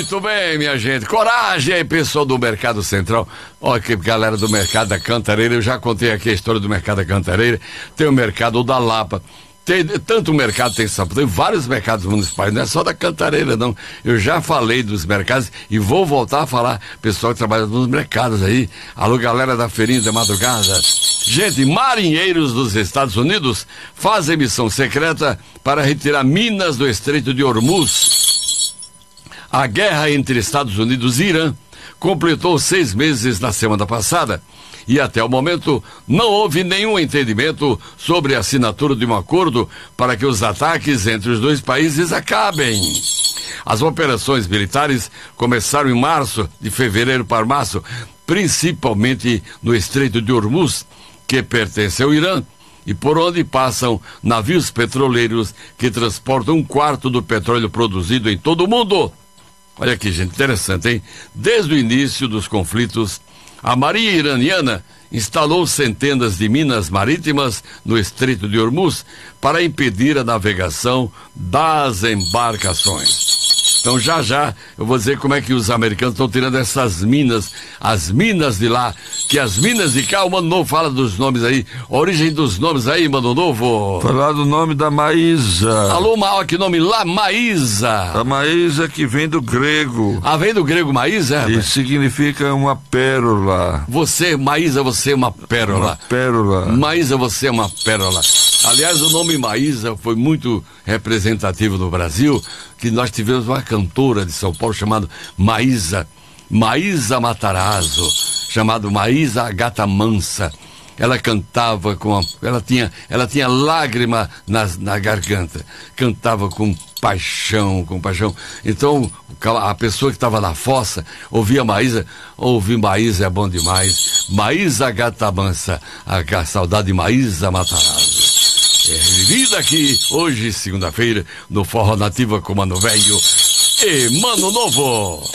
Muito bem, minha gente. Coragem aí, pessoal do Mercado Central. Olha que galera do Mercado da Cantareira. Eu já contei aqui a história do Mercado da Cantareira. Tem o Mercado da Lapa. Tem tanto mercado, tem vários mercados municipais, não é só da Cantareira, não. Eu já falei dos mercados e vou voltar a falar, pessoal que trabalha nos mercados aí. Alô, galera da Feirinha da Madrugada. Gente, marinheiros dos Estados Unidos fazem missão secreta para retirar minas do Estreito de Hormuz. A guerra entre Estados Unidos e Irã completou 6 meses na semana passada. E até o momento não houve nenhum entendimento sobre a assinatura de um acordo para que os ataques entre os dois países acabem. As operações militares começaram de fevereiro para março, principalmente no Estreito de Hormuz, que pertence ao Irã, e por onde passam navios petroleiros que transportam 1/4 do petróleo produzido em todo o mundo. Olha que gente interessante, hein? Desde o início dos conflitos, a Marinha Iraniana instalou centenas de minas marítimas no Estreito de Hormuz para impedir a navegação das embarcações. Então já eu vou dizer como é que os americanos estão tirando essas minas, as minas de lá, que as minas de cá, o Mano Novo fala dos nomes aí, a origem dos nomes aí, Mano Novo. Falar do nome da Maísa. Alô, que nome lá, Maísa. A Maísa que vem do grego. Ah, vem do grego Maísa? E significa uma pérola. Maísa, você é uma pérola. Uma pérola. Maísa, você é uma pérola. Aliás, o nome Maísa foi muito representativo no Brasil, que nós tivemos uma cantora de São Paulo chamada Maísa Matarazzo, chamada Maísa a Gata Mansa. Ela cantava ela tinha lágrima na garganta, cantava com paixão. Então, a pessoa que estava na fossa ouvia Maísa, ouvir Maísa é bom demais. Maísa Gata Mansa, a saudade de Maísa Matarazzo. Vivida aqui, hoje, segunda-feira, no Forró Nativa com Mano Velho e Mano Novo.